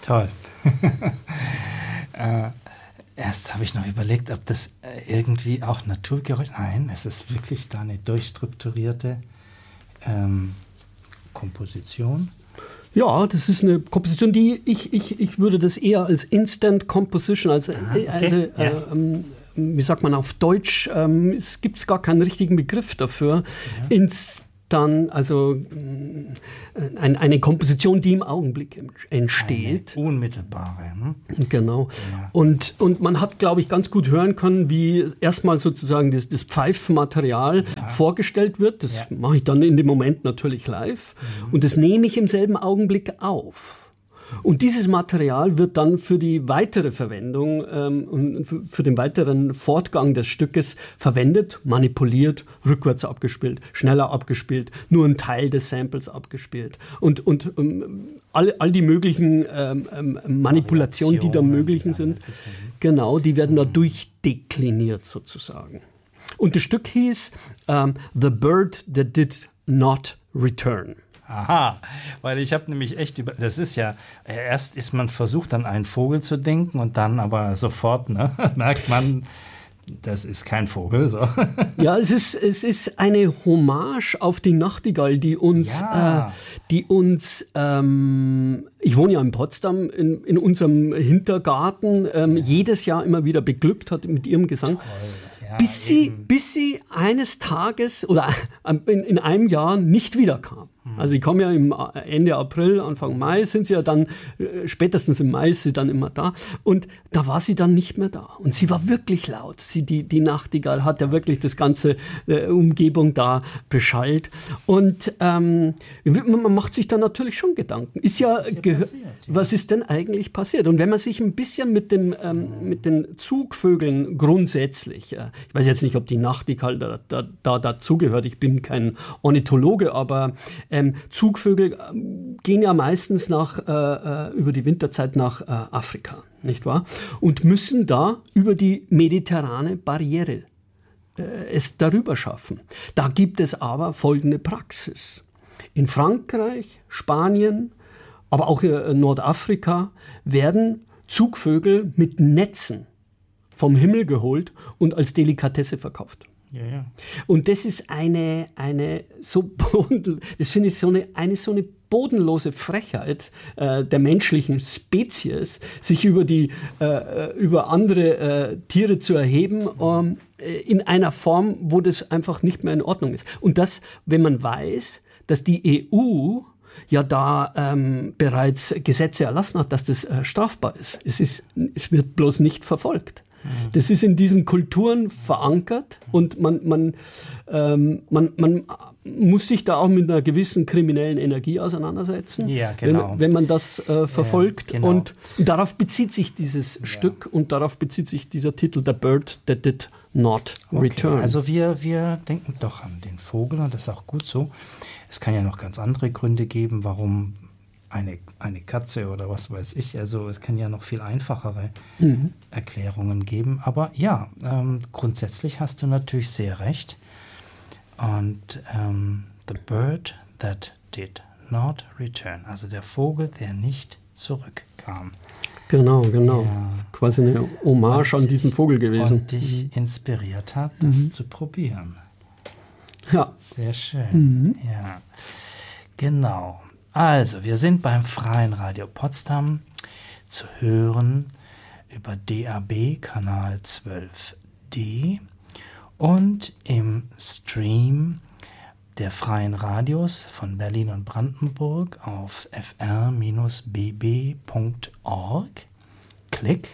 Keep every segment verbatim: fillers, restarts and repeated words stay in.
Toll. äh, erst habe ich noch überlegt, ob das irgendwie auch Naturgeräusch... Nein, es ist wirklich da eine durchstrukturierte ähm, Komposition. Ja, das ist eine Komposition, die ich, ich, ich würde das eher als Instant Composition, also, ah, okay. also äh, ja. ähm, wie sagt man auf Deutsch, ähm, es gibt gar keinen richtigen Begriff dafür. Ja. Instant, also äh, ein, eine Komposition, die im Augenblick entsteht. Eine unmittelbare. Hm? Genau. Ja. Und, und man hat, glaube ich, ganz gut hören können, wie erstmal sozusagen das, das Pfeifmaterial ja. vorgestellt wird. Das ja. mache ich dann in dem Moment natürlich live. Mhm. Und das nehme ich im selben Augenblick auf. Und dieses Material wird dann für die weitere Verwendung ähm, und für, für den weiteren Fortgang des Stückes verwendet, manipuliert, rückwärts abgespielt, schneller abgespielt, nur ein Teil des Samples abgespielt. Und, und ähm, all, all die möglichen ähm, ähm, Manipulationen, die da möglichen sind, genau, die werden da durchdekliniert sozusagen. Und das Stück hieß ähm, The Bird That Did Not Return. Aha, weil ich habe nämlich echt über, das ist ja, erst ist man versucht, an einen Vogel zu denken und dann aber sofort, ne, merkt man, das ist kein Vogel. So. Ja, es ist, es ist eine Hommage auf die Nachtigall, die uns, ja. äh, die uns ähm, ich wohne ja in Potsdam, in, in unserem Hintergarten, ähm, ja. jedes Jahr immer wieder beglückt hat mit ihrem Gesang. Toll. Ja, bis, sie, bis sie eines Tages oder in, in einem Jahr nicht wiederkam. Also die kommen ja im Ende April, Anfang Mai, sind sie ja dann, spätestens im Mai ist sie dann immer da. Und da war sie dann nicht mehr da. Und sie war wirklich laut. Sie, die, die Nachtigall hat ja wirklich das ganze äh, Umgebung da beschallt. Und ähm, man macht sich dann natürlich schon Gedanken. Ist ja, ist ja passiert, ja. Was ist denn eigentlich passiert? Und wenn man sich ein bisschen mit, dem, ähm, mit den Zugvögeln grundsätzlich, äh, ich weiß jetzt nicht, ob die Nachtigall da, da, da dazugehört, ich bin kein Ornithologe, aber ähm, Zugvögel gehen ja meistens nach, äh, über die Winterzeit nach äh, Afrika, nicht wahr? Und müssen da über die mediterrane Barriere äh, es darüber schaffen. Da gibt es aber folgende Praxis. In Frankreich, Spanien, aber auch in Nordafrika werden Zugvögel mit Netzen vom Himmel geholt und als Delikatesse verkauft. Ja, ja. Und das ist eine, eine so boden, das finde ich so eine, eine so eine bodenlose Frechheit äh, der menschlichen Spezies, sich über die äh, über andere äh, Tiere zu erheben, ähm, in einer Form, wo das einfach nicht mehr in Ordnung ist. Und das, wenn man weiß, dass die E U ja da ähm, bereits Gesetze erlassen hat, dass das äh, strafbar ist. Es ist, es wird bloß nicht verfolgt. Das ist in diesen Kulturen verankert und man, man, ähm, man, man muss sich da auch mit einer gewissen kriminellen Energie auseinandersetzen, ja, genau. wenn, wenn man das äh, verfolgt. Ja, genau. Und darauf bezieht sich dieses ja. Stück und darauf bezieht sich dieser Titel, The Bird That Did Not Return. Okay. Also wir, wir denken doch an den Vogel und das ist auch gut so. Es kann ja noch ganz andere Gründe geben, warum Eine, eine Katze oder was weiß ich. Also es kann ja noch viel einfachere mhm. Erklärungen geben. Aber ja, ähm, grundsätzlich hast du natürlich sehr recht. Und ähm, The Bird That Did Not Return. Also der Vogel, der nicht zurückkam. Genau, genau. Ja. Quasi eine Hommage und an diesen Vogel gewesen. Und dich mhm. inspiriert hat, das mhm. zu probieren. Ja. Sehr schön. Mhm. Ja, genau. Also, wir sind beim Freien Radio Potsdam zu hören über D A B Kanal zwölf D und im Stream der Freien Radios von Berlin und Brandenburg auf f r b b punkt org. Klick.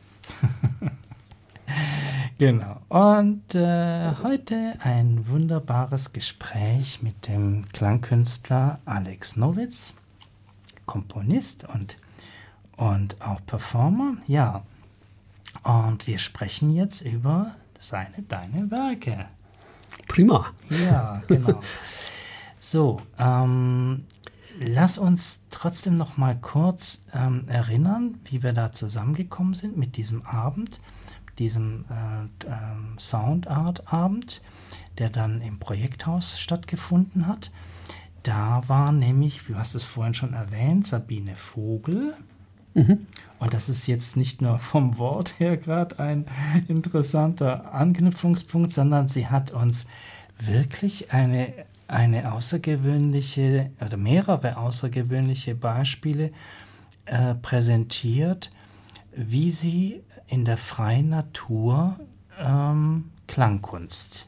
Genau. Und äh, heute ein wunderbares Gespräch mit dem Klangkünstler Alex Nowitz, Komponist und, und auch Performer. Ja, und wir sprechen jetzt über seine, deine Werke. Prima. Ja, genau. So, ähm, lass uns trotzdem noch mal kurz ähm, erinnern, wie wir da zusammengekommen sind mit diesem Abend. diesem äh, äh, Soundart-Abend, der dann im Projekthaus stattgefunden hat. Da war nämlich, du hast es vorhin schon erwähnt, Sabine Vogel Mhm. Und das ist jetzt nicht nur vom Wort her gerade ein interessanter Anknüpfungspunkt, sondern sie hat uns wirklich eine, eine außergewöhnliche oder mehrere außergewöhnliche Beispiele äh, präsentiert, wie sie in der freien Natur ähm, Klangkunst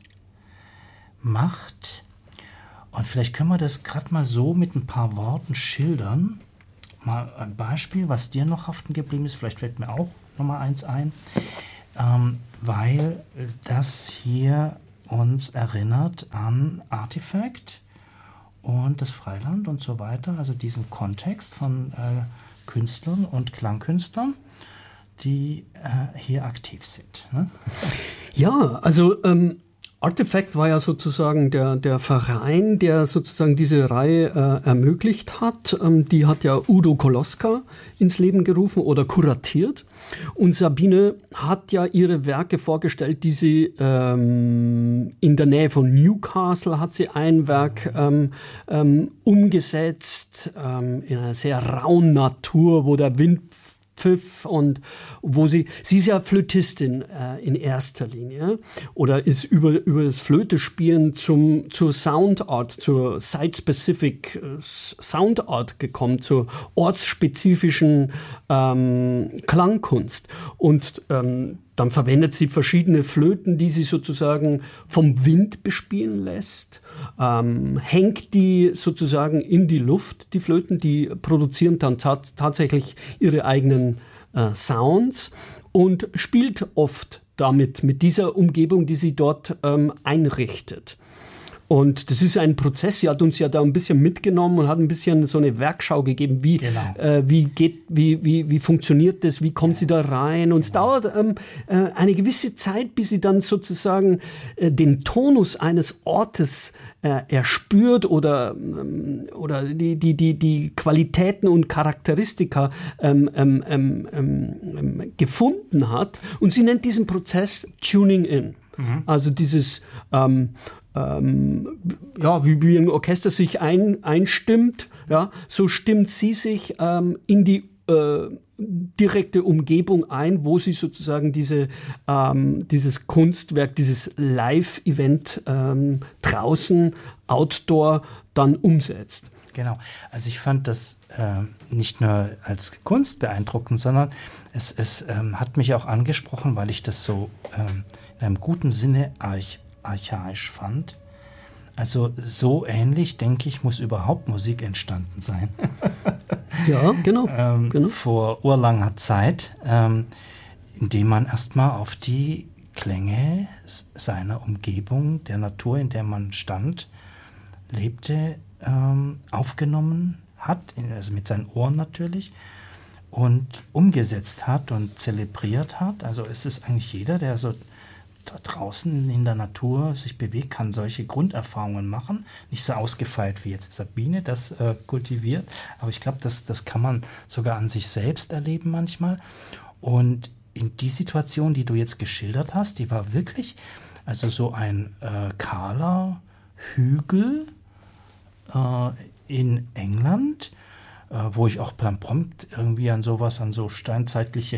macht. Und vielleicht können wir das gerade mal so mit ein paar Worten schildern. Mal ein Beispiel, was dir noch haften geblieben ist, vielleicht fällt mir auch noch mal eins ein, ähm, weil das hier uns erinnert an Artifact und das Freiland und so weiter, also diesen Kontext von äh, Künstlern und Klangkünstlern, die äh, hier aktiv sind. Ne? Ja, also ähm Artifact war ja sozusagen der, der Verein, der sozusagen diese Reihe äh, ermöglicht hat. Ähm, die hat ja Udo Koloska ins Leben gerufen oder kuratiert. Und Sabine hat ja ihre Werke vorgestellt, die sie ähm, in der Nähe von Newcastle hat sie ein Werk ähm, ähm, umgesetzt, ähm, in einer sehr rauen Natur, wo der Wind Pfiff und wo sie, sie ist ja Flötistin äh, in erster Linie oder ist über, über das Flötespielen zum, zur Soundart, zur Site-Specific äh, Soundart gekommen, zur ortsspezifischen ähm, Klangkunst. Und ähm, dann verwendet sie verschiedene Flöten, die sie sozusagen vom Wind bespielen lässt, ähm, hängt die sozusagen in die Luft, die Flöten, die produzieren dann tat- tatsächlich ihre eigenen äh, Sounds und spielt oft damit, mit dieser Umgebung, die sie dort ähm, einrichtet. Und das ist ein Prozess, sie hat uns ja da ein bisschen mitgenommen und hat ein bisschen so eine Werkschau gegeben, wie, genau. äh, wie, geht, wie, wie, wie funktioniert das, wie kommt sie da rein. Und es genau. dauert ähm, äh, eine gewisse Zeit, bis sie dann sozusagen äh, den Tonus eines Ortes äh, erspürt oder, ähm, oder die, die, die, die Qualitäten und Charakteristika ähm, ähm, ähm, ähm, gefunden hat. Und sie nennt diesen Prozess Tuning in. Mhm. Also dieses ähm, Ähm, ja, wie, wie ein Orchester sich ein, einstimmt, ja, so stimmt sie sich ähm, in die äh, direkte Umgebung ein, wo sie sozusagen diese, ähm, dieses Kunstwerk, dieses Live-Event ähm, draußen, outdoor, dann umsetzt. Genau, also ich fand das äh, nicht nur als Kunst beeindruckend, sondern es, es ähm, hat mich auch angesprochen, weil ich das so ähm, in einem guten Sinne arch archaisch fand. Also so ähnlich, denke ich, muss überhaupt Musik entstanden sein. Ja, genau. ähm, genau. Vor urlanger Zeit, ähm, indem man erstmal auf die Klänge seiner Umgebung, der Natur, in der man stand, lebte, ähm, aufgenommen hat, also mit seinen Ohren natürlich, und umgesetzt hat und zelebriert hat. Also es ist eigentlich jeder, der so da draußen in der Natur sich bewegt, kann solche Grunderfahrungen machen. Nicht so ausgefeilt wie jetzt Sabine das äh, kultiviert, aber ich glaube, das, das kann man sogar an sich selbst erleben manchmal. Und in die Situation, die du jetzt geschildert hast, die war wirklich also so ein äh, kahler Hügel äh, in England, äh, wo ich auch dann prompt irgendwie an sowas, an so steinzeitliche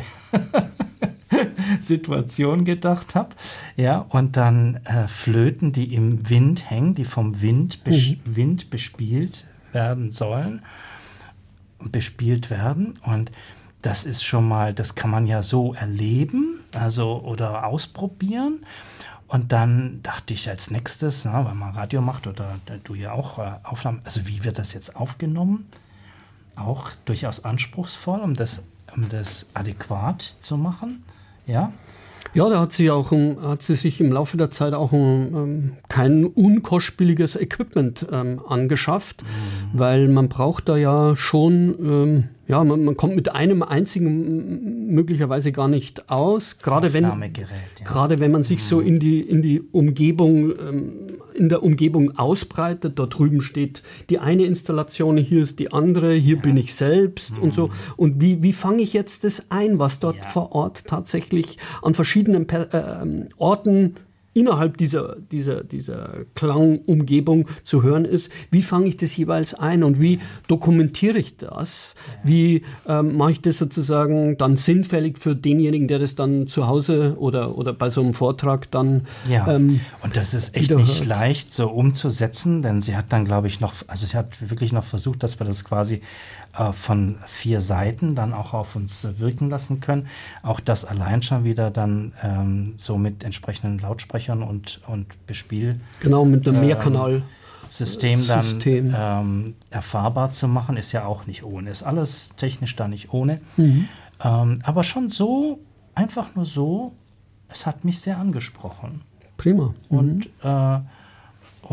Situation gedacht habe. Ja, und dann äh, Flöten, die im Wind hängen, die vom Wind, bes- mhm. Wind bespielt werden sollen, bespielt werden. Und das ist schon mal, das kann man ja so erleben, also oder ausprobieren. Und dann dachte ich als nächstes, na, weil man Radio macht oder du ja auch äh, Aufnahmen, also wie wird das jetzt aufgenommen? Auch durchaus anspruchsvoll, um das, um das adäquat zu machen. Ja? Ja, da hat sie auch um, hat sie sich im Laufe der Zeit auch um, um, kein unkostspieliges Equipment ähm, angeschafft, mhm. weil man braucht da ja schon, ähm, ja, man, man kommt mit einem einzigen möglicherweise gar nicht aus, gerade wenn, ja. gerade wenn man sich mhm. so in die, in die Umgebung, ähm, in der Umgebung ausbreitet. Dort drüben steht die eine Installation, hier ist die andere, hier ja. bin ich selbst mhm. und so. Und wie, wie fange ich jetzt das ein, was dort ja. vor Ort tatsächlich an verschiedenen Per- äh, Orten innerhalb dieser, dieser, dieser Klangumgebung zu hören ist, wie fange ich das jeweils ein und wie dokumentiere ich das? Wie ähm, mache ich das sozusagen dann sinnfällig für denjenigen, der das dann zu Hause oder, oder bei so einem Vortrag dann ja. ähm, Und das ist echt nicht leicht so umzusetzen, denn sie hat dann, glaube ich, noch, also sie hat wirklich noch versucht, dass wir das quasi äh, von vier Seiten dann auch auf uns äh, wirken lassen können. Auch das allein schon wieder dann ähm, so mit entsprechenden Lautsprechern und, und Bespiel. Genau, mit einem Mehrkanal. Ähm, System dann System. Ähm, erfahrbar zu machen, ist ja auch nicht ohne. Ist alles technisch da nicht ohne. Mhm. Ähm, aber schon so, einfach nur so, es hat mich sehr angesprochen. Prima. Mhm. Und äh,